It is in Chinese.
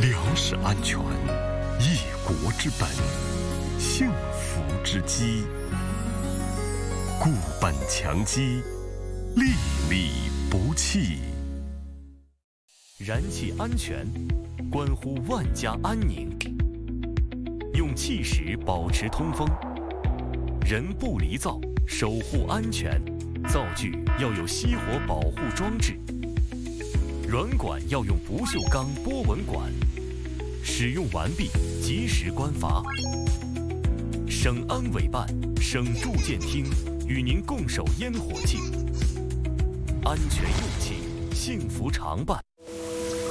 粮食安全，一国之本，幸福之基。固本强基，粒粒不弃。 燃气安全，关乎万家安宁。用气室保持通风，人不离灶，守护安全。灶具要有熄火保护装置，软管要用不锈钢波纹管。使用完毕，及时关阀。省安委办、省住建厅与您共守烟火气，安全用气，幸福常伴。